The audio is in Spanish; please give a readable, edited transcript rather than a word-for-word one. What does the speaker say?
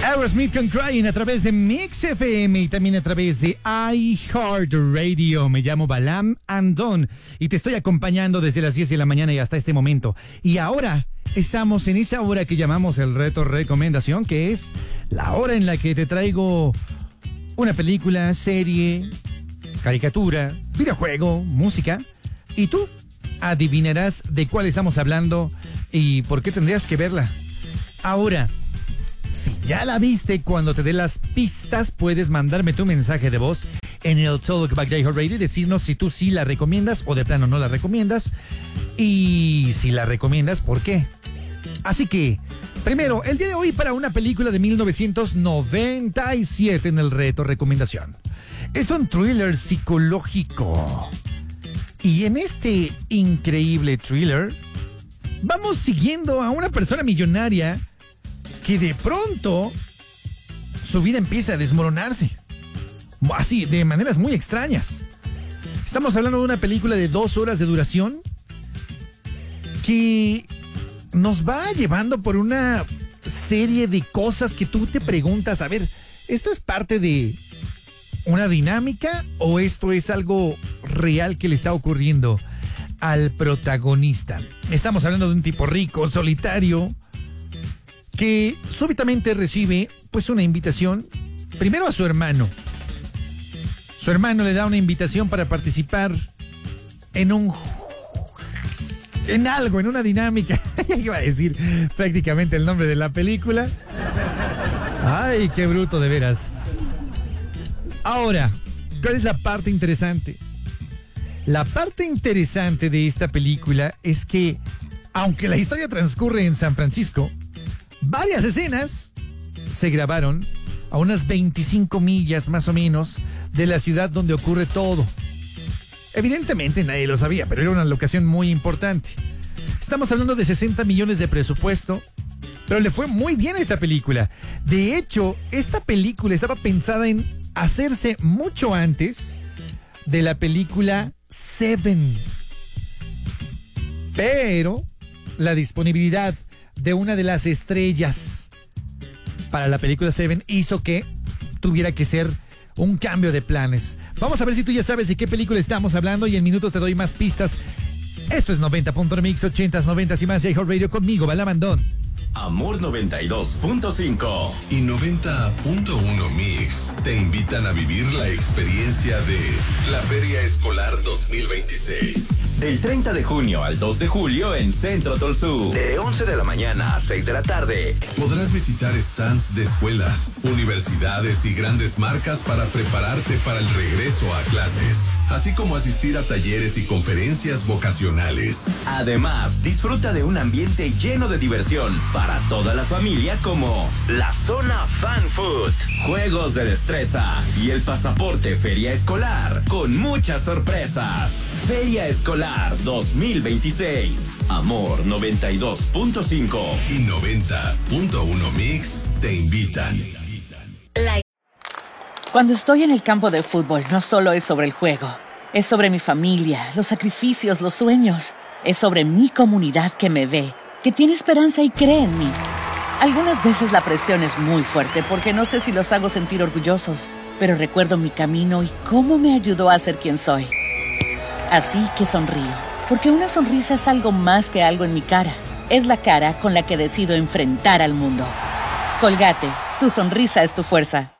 Aerosmith con Crying a través de Mix FM y también a través de iHeartRadio. Me llamo Balam Andón y te estoy acompañando desde las 10 de la mañana y hasta este momento. Y ahora estamos en esa hora que llamamos el reto recomendación, que es la hora en la que te traigo una película, serie, caricatura, videojuego, música, y tú adivinarás de cuál estamos hablando y por qué tendrías que verla. Ahora, si ya la viste, cuando te dé las pistas, puedes mandarme tu mensaje de voz en el Talkback de iHeartRadio y decirnos si tú sí la recomiendas o de plano no la recomiendas. Y si la recomiendas, ¿por qué? Así que, primero, el día de hoy para una película de 1997 en el reto recomendación. Es un thriller psicológico. Y en este increíble thriller, vamos siguiendo a una persona millonaria que de pronto su vida empieza a desmoronarse. Así, de maneras muy extrañas. Estamos hablando de una película de 2 horas de duración que nos va llevando por una serie de cosas que tú te preguntas, a ver, ¿esto es parte de una dinámica o esto es algo real que le está ocurriendo al protagonista? Estamos hablando de un tipo rico, solitario, que súbitamente recibe pues una invitación, primero a su hermano. Su hermano le da una invitación para participar en una dinámica. Ya iba a decir prácticamente el nombre de la película. Ay, qué bruto de veras. Ahora, ¿cuál es la parte interesante? La parte interesante de esta película es que, aunque la historia transcurre en San Francisco, varias escenas se grabaron a unas 25 millas más o menos de la ciudad donde ocurre todo. Evidentemente nadie lo sabía, pero era una locación muy importante. Estamos hablando de 60 millones de presupuesto, pero le fue muy bien a esta película. De hecho, esta película estaba pensada en hacerse mucho antes de la película Seven. Pero la disponibilidad de una de las estrellas para la película Seven hizo que tuviera que ser un cambio de planes. Vamos a ver si tú ya sabes de qué película estamos hablando y en minutos te doy más pistas. Esto es 90.mix, 80s, 90s y más de iHeartRadio conmigo, Balam Andón. Amor 92.5 y 90.1 Mix te invitan a vivir la experiencia de la Feria Escolar 2026. Del 30 de junio al 2 de julio en Centro Tolsú. De 11 de la mañana a 6 de la tarde. Podrás visitar stands de escuelas, universidades y grandes marcas para prepararte para el regreso a clases, así como asistir a talleres y conferencias vocacionales. Además, disfruta de un ambiente lleno de diversión para toda la familia, como la zona Fan Food, juegos de destreza y el pasaporte Feria Escolar con muchas sorpresas. Feria Escolar 2026. Amor 92.5 y 90.1 Mix te invitan. Cuando estoy en el campo de fútbol, no solo es sobre el juego. Es sobre mi familia, los sacrificios, los sueños. Es sobre mi comunidad que me ve, que tiene esperanza y cree en mí. Algunas veces la presión es muy fuerte porque no sé si los hago sentir orgullosos, pero recuerdo mi camino y cómo me ayudó a ser quien soy. Así que sonrío, porque una sonrisa es algo más que algo en mi cara. Es la cara con la que decido enfrentar al mundo. Colgate, tu sonrisa es tu fuerza.